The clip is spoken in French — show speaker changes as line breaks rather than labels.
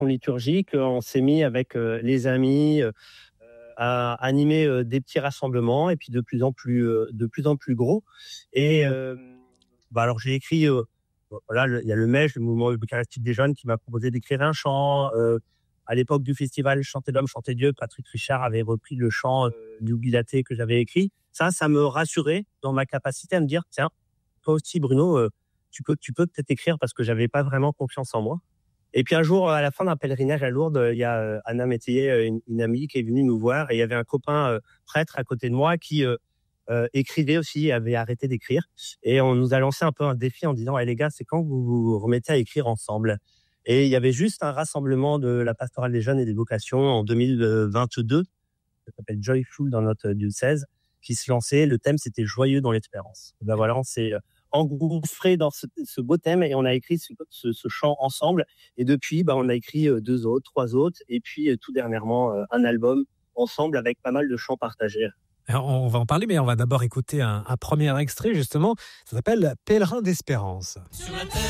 liturgique, on s'est mis avec les amis à animer des petits rassemblements et puis de plus en plus gros. Et alors j'ai écrit, voilà, il y a le MEJ, le mouvement eucharistique des jeunes, qui m'a proposé d'écrire un chant. À l'époque du festival Chanter l'homme, chanter Dieu, Patrick Richard avait repris le chant du Guilaté que j'avais écrit. Ça me rassurait dans ma capacité à me dire, tiens, toi aussi Bruno, tu peux peut-être écrire, parce que j'avais pas vraiment confiance en moi. Et puis un jour, à la fin d'un pèlerinage à Lourdes, il y a Anna Métayer, une amie, qui est venue nous voir, et il y avait un copain prêtre à côté de moi qui écrivait aussi, avait arrêté d'écrire. Et on nous a lancé un peu un défi en disant: les gars, c'est quand vous vous remettez à écrire ensemble? Et il y avait juste un rassemblement de la pastorale des jeunes et des vocations en 2022, ça s'appelle Joyful dans notre diocèse, qui se lançait. Le thème, c'était Joyeux dans l'espérance. Ben voilà, on s'est engouffré dans ce beau thème et on a écrit ce chant ensemble. Et depuis, on a écrit 2 autres, 3 autres, et puis tout dernièrement, un album ensemble avec pas mal de chants partagés.
Alors, on va en parler, mais on va d'abord écouter un premier extrait, justement. Ça s'appelle Pèlerin d'espérance.